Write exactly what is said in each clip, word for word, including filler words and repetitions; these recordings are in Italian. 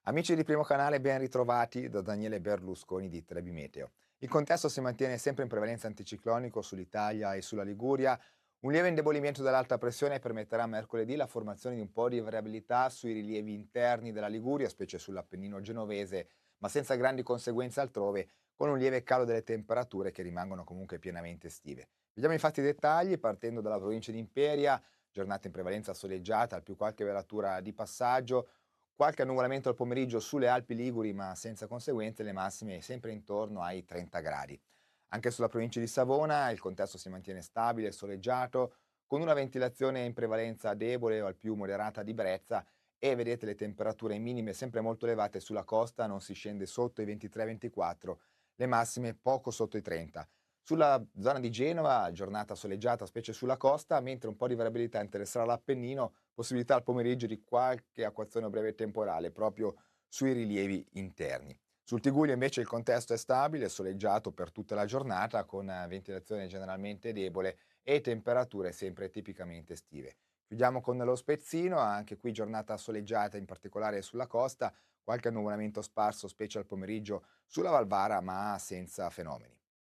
Amici di Primo Canale, ben ritrovati da Daniele Berlusconi di Trebi Meteo. Il contesto si mantiene sempre in prevalenza anticiclonico sull'Italia e sulla Liguria. Un lieve indebolimento dell'alta pressione permetterà mercoledì la formazione di un po' di variabilità sui rilievi interni della Liguria, specie sull'Appennino genovese, ma senza grandi conseguenze altrove, con un lieve calo delle temperature che rimangono comunque pienamente estive. Vediamo infatti i dettagli, partendo dalla provincia di Imperia, giornata in prevalenza soleggiata, al più qualche velatura di passaggio. Qualche annuvolamento al pomeriggio sulle Alpi Liguri, ma senza conseguenze, le massime sempre intorno ai trenta gradi. Anche sulla provincia di Savona il contesto si mantiene stabile e soleggiato, con una ventilazione in prevalenza debole o al più moderata di brezza e vedete le temperature minime sempre molto elevate sulla costa, non si scende sotto i ventitré ventiquattro, le massime poco sotto i trenta. Sulla zona di Genova, giornata soleggiata, specie sulla costa, mentre un po' di variabilità interesserà l'Appennino, possibilità al pomeriggio di qualche acquazzone breve temporale proprio sui rilievi interni. Sul Tigullio invece il contesto è stabile, soleggiato per tutta la giornata, con eh, ventilazione generalmente debole e temperature sempre tipicamente estive. Chiudiamo con lo Spezzino, anche qui giornata soleggiata, in particolare sulla costa, qualche annuvolamento sparso, specie al pomeriggio, sulla Valvara, ma senza fenomeni.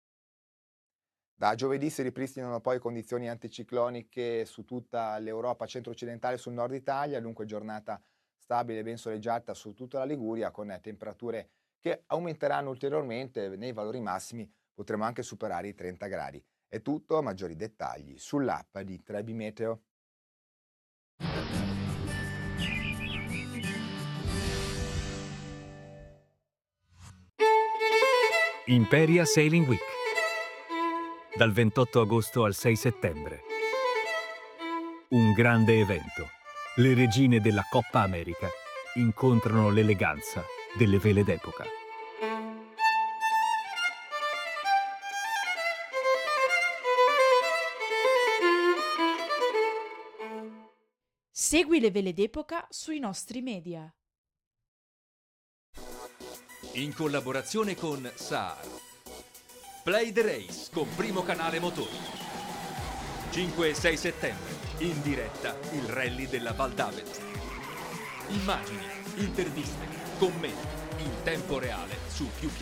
Da giovedì si ripristinano poi condizioni anticicloniche su tutta l'Europa centro-occidentale e sul nord Italia, dunque giornata stabile e ben soleggiata su tutta la Liguria, con temperature che aumenteranno ulteriormente. Nei valori massimi potremo anche superare i trenta gradi. È tutto, maggiori dettagli sull'app di Trebi Meteo. Imperia Sailing Week, dal ventotto agosto al sei settembre. Un grande evento. Le regine della Coppa America incontrano l'eleganza delle vele d'epoca. Segui le vele d'epoca sui nostri media. In collaborazione con Saar. Play the Race con Primo Canale Motori. cinque e sei settembre, in diretta il rally della Val d'Avelta. Immagini, interviste, commenti, in tempo reale su più